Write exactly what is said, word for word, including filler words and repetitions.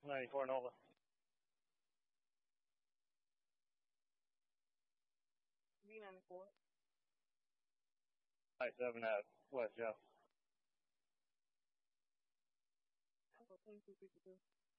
ninety-four Nova. V ninety-four. ninety-seven at West Jeff. twenty-two fifty-two.